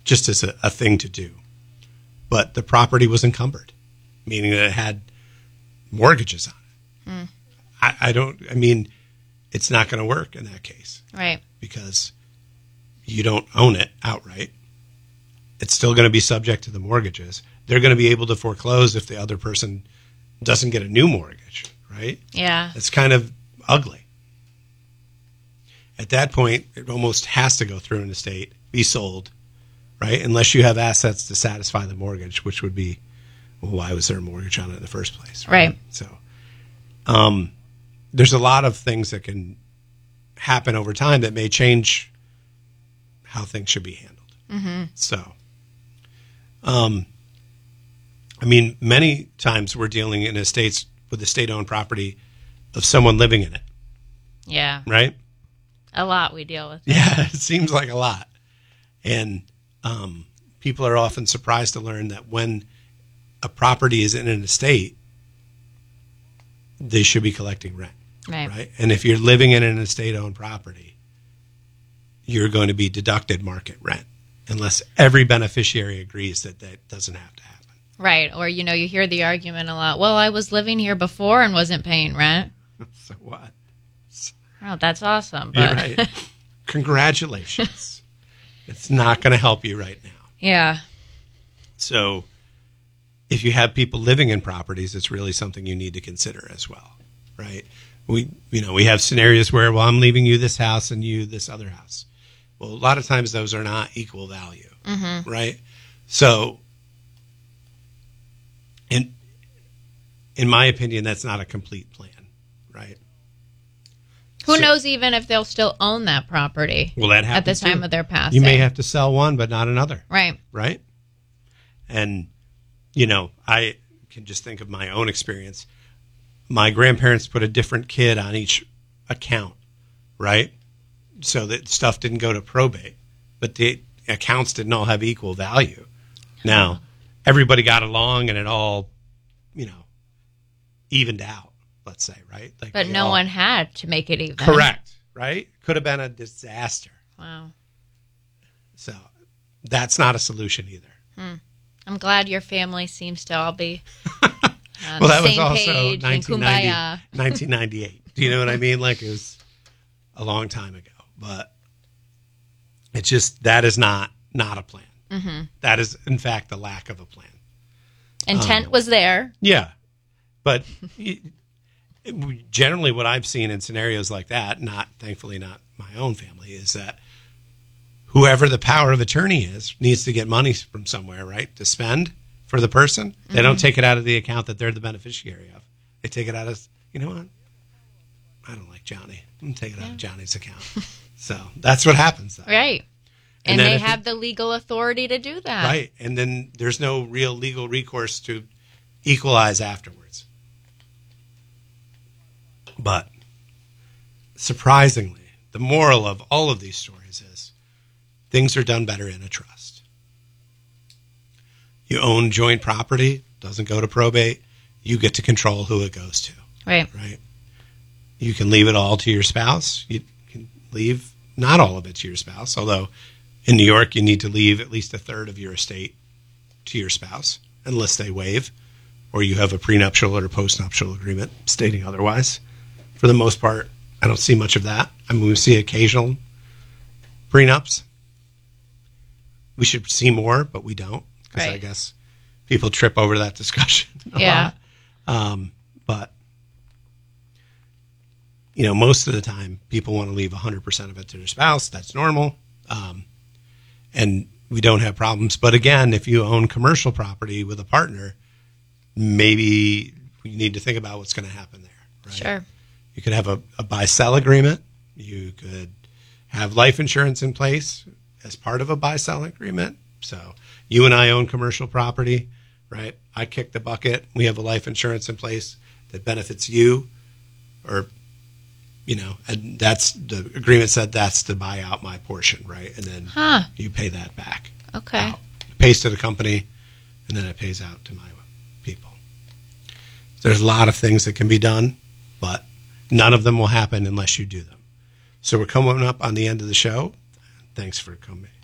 just as a thing to do. But the property was encumbered, meaning that it had mortgages on it. I mean, it's not going to work in that case. Right. Because you don't own it outright. It's still going to be subject to the mortgages. They're going to be able to foreclose if the other person doesn't get a new mortgage, right? Yeah. It's kind of ugly. At that point, it almost has to go through an estate, be sold, right? Unless you have assets to satisfy the mortgage, which would be, well, why was there a mortgage on it in the first place? Right. So there's a lot of things that can happen over time that may change how things should be handled. Mm-hmm. So, I mean, many times we're dealing in estates with a state-owned property of someone living in it. Yeah. Right? A lot we deal with. Yeah, it seems like a lot. And people are often surprised to learn that when a property is in an estate, they should be collecting rent. Right? And if you're living in an estate-owned property, you're going to be deducted market rent unless every beneficiary agrees that that doesn't have to happen. Right. Or, you hear the argument a lot. Well, I was living here before and wasn't paying rent. So what? Oh, that's awesome. But... right. Congratulations. It's not going to help you right now. Yeah. So if you have people living in properties, it's really something you need to consider as well, right? We have scenarios where, well, I'm leaving you this house and you this other house. Well, a lot of times those are not equal value, right? So in my opinion, that's not a complete plan, right? Who knows even if they'll still own that property at the time of their passing. You may have to sell one, but not another. Right. Right? And, I can just think of my own experience. My grandparents put a different kid on each account, right? So that stuff didn't go to probate, but the accounts didn't all have equal value. Now, everybody got along and it all, evened out, let's say, right? Like, but no one had to make it even. Correct, right? Could have been a disaster. Wow. So that's not a solution either. I'm glad your family seems to all be well, that was also 1998. Do you know what I mean? Like, it was a long time ago. But it's just, that is not a plan. Mm-hmm. That is, in fact, the lack of a plan. Intent was there. Yeah. But generally what I've seen in scenarios like that, thankfully not my own family, is that whoever the power of attorney is needs to get money from somewhere, right, to spend for the person. They don't take it out of the account that they're the beneficiary of. They take it out of, you know what? I don't like Johnny. I'm going to take it out of Johnny's account. So that's what happens. Though. Right. And they have the legal authority to do that. Right. And then there's no real legal recourse to equalize afterwards. But surprisingly, the moral of all of these stories is things are done better in a trust. You own joint property, doesn't go to probate, you get to control who it goes to. Right. Right. You can leave it all to your spouse. You can leave not all of it to your spouse, although in New York you need to leave at least a third of your estate to your spouse unless they waive or you have a prenuptial or postnuptial agreement stating otherwise. For the most part, I don't see much of that. I mean, we see occasional prenups. We should see more, but we don't. Because I guess people trip over that discussion a lot. But, most of the time, people want to leave 100% of it to their spouse. That's normal. And we don't have problems. But again, if you own commercial property with a partner, maybe you need to think about what's going to happen there. Right? Sure. You could have a buy-sell agreement. You could have life insurance in place as part of a buy-sell agreement. So you and I own commercial property, right? I kick the bucket. We have a life insurance in place that benefits you, or, and that's the agreement said that's to buy out my portion, right? And then you pay that back. Okay. Out. It pays to the company, and then it pays out to my people. There's a lot of things that can be done, but none of them will happen unless you do them. So we're coming up on the end of the show. Thanks for coming.